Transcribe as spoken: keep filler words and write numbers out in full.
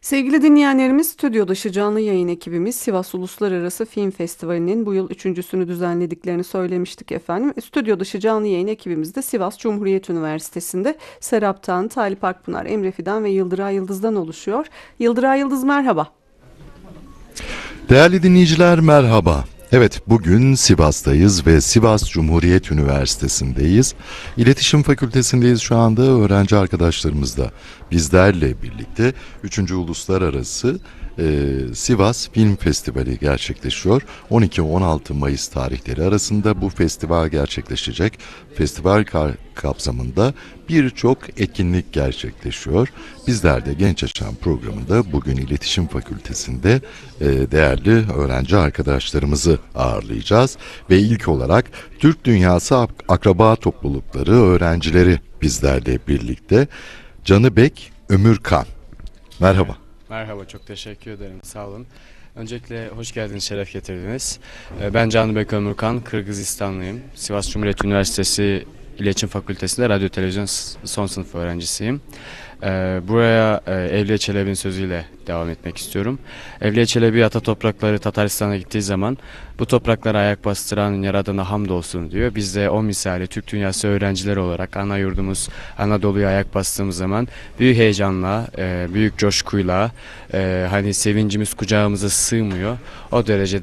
Sevgili dinleyenlerimiz, stüdyo dışı canlı yayın ekibimiz Sivas Uluslararası Film Festivali'nin bu yıl üçüncüsünü düzenlediklerini söylemiştik efendim. Stüdyo dışı canlı yayın ekibimiz de Sivas Cumhuriyet Üniversitesi'nde Serap Tan, Talip Akpınar, Emre Fidan ve Yıldıray Yıldız'dan oluşuyor. Yıldıray Yıldız, merhaba. Değerli dinleyiciler, merhaba. Evet, bugün Sivas'tayız ve Sivas Cumhuriyet Üniversitesi'ndeyiz. İletişim Fakültesindeyiz şu anda. Öğrenci arkadaşlarımız da bizlerle birlikte üçüncü. Uluslararası e, Sivas Film Festivali gerçekleşiyor. on iki on altı Mayıs tarihleri arasında bu festival gerçekleşecek. Festival kapsamında birçok etkinlik gerçekleşiyor. Bizler de Genç Yaşam programında bugün İletişim Fakültesi'nde e, değerli öğrenci arkadaşlarımızı ağırlayacağız. Ve ilk olarak Türk Dünyası Ak- Akraba Toplulukları öğrencileri bizlerle birlikte. Canıbek Ömürkan. Merhaba. Merhaba, çok teşekkür ederim. Sağ olun. Öncelikle hoş geldiniz, şeref getirdiniz. Ee, Ben Canıbek Ömürkan, Kırgızistanlıyım. Sivas Cumhuriyet Üniversitesi İletişim Fakültesi'nde radyo televizyon s- son sınıf öğrencisiyim. Ee, Buraya e, Evliya Çelebi'nin sözüyle devam etmek istiyorum. Evliya Çelebi ata toprakları Tataristan'a gittiği zaman bu topraklara ayak bastıran Yaradan'a hamdolsun diyor. Biz de o misali Türk Dünyası öğrencileri olarak ana yurdumuz Anadolu'ya ayak bastığımız zaman büyük heyecanla, e, büyük coşkuyla, e, hani sevincimiz kucağımıza sığmıyor. O derecede